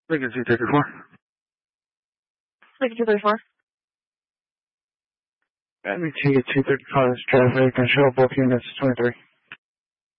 Lincoln 234. Lincoln 234. Let me take it 235 traffic and show both units 23.